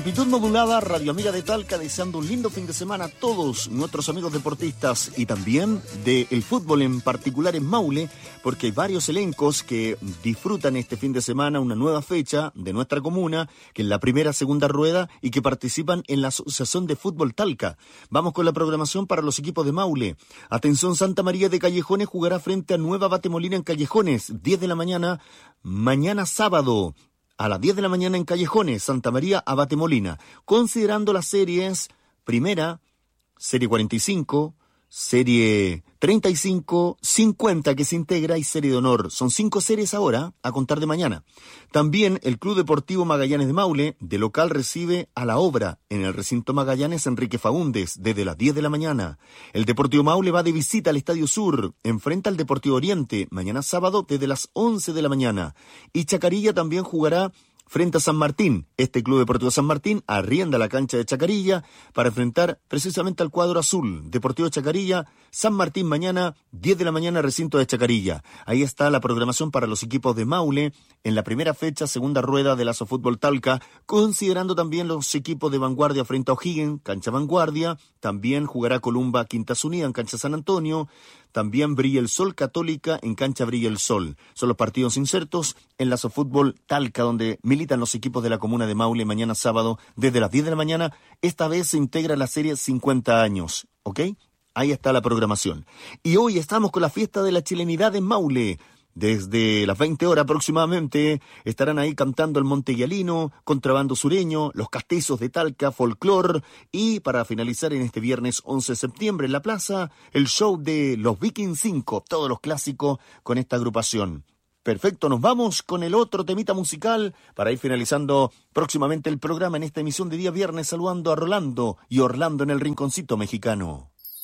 Amplitud modulada, Radio Amiga de Talca, deseando un lindo fin de semana a todos nuestros amigos deportistas y también del fútbol, en particular en Maule, porque hay varios elencos que disfrutan este fin de semana una nueva fecha de nuestra comuna, que es la segunda rueda y que participan en la Asociación de Fútbol Talca. Vamos con la programación para los equipos de Maule. Atención, Santa María de Callejones jugará frente a Nueva Batemolina en Callejones, 10 de la mañana, mañana sábado. A las 10 de la mañana en Callejones, Santa María a Batemolina, considerando las series primera, serie 45, serie 35, 50 que se integra y serie de honor. Son 5 series ahora, a contar de mañana. También el Club Deportivo Magallanes de Maule, de local, recibe a La Obra en el recinto Magallanes Enrique Faúndez, desde las 10 de la mañana. El Deportivo Maule va de visita al Estadio Sur, enfrenta al Deportivo Oriente, mañana sábado desde las 11 de la mañana. Y Chacarilla también jugará frente a San Martín. Este Club Deportivo San Martín arrienda la cancha de Chacarilla para enfrentar precisamente al cuadro azul. Deportivo Chacarilla, San Martín mañana, 10 de la mañana, recinto de Chacarilla. Ahí está la programación para los equipos de Maule en la primera fecha, segunda rueda del Asofútbol Talca, considerando también los equipos de Vanguardia frente a O'Higgins, cancha Vanguardia. También jugará Columba Quintas Unidas en cancha San Antonio. También Brilla el Sol Católica en cancha Brilla el Sol. Son los partidos insertos en la Asofútbol Talca, donde militan los equipos de la comuna de Maule mañana sábado desde las 10 de la mañana. Esta vez se integra la serie 50 años, ¿ok? Ahí está la programación. Y hoy estamos con la fiesta de la chilenidad en Maule. Desde las 20 horas aproximadamente estarán ahí cantando el Monte Guialino, Contrabando Sureño, Los Castizos de Talca, Folclor, y para finalizar en este viernes 11 de septiembre en la plaza, el show de los Vikings 5, todos los clásicos con esta agrupación. Perfecto, nos vamos con el otro temita musical para ir finalizando próximamente el programa en esta emisión de día viernes, saludando a Rolando y Orlando en el Rinconcito Mexicano.